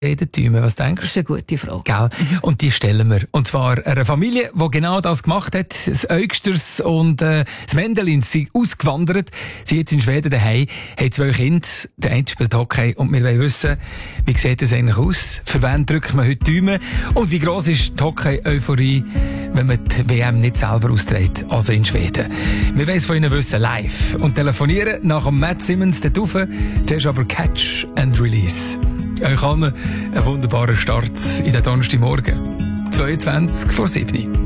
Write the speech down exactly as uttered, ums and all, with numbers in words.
Tüme, was denkst du? Das ist eine gute Frage. Gell? Und die stellen wir. Und zwar einer Familie, die genau das gemacht hat. Das Eugsters und äh, das Mendelin sind ausgewandert. Sie jetzt in Schweden daheim, haben zwei Kinder. Der eine spielt Hockey und wir wollen wissen, wie sieht das eigentlich aus? Für wen drücken wir heute Däumen? Und wie gross ist die Hockey-Euphorie, wenn man die W M nicht selber austrägt, also in Schweden? Wir wollen es von Ihnen wissen, live. Und telefonieren nach dem Matt Simmons dort rauf. Zuerst aber Catch and Release. Euch allen einen wunderbaren Start in den Donnerstagmorgen. zweiundzwanzig vor sieben.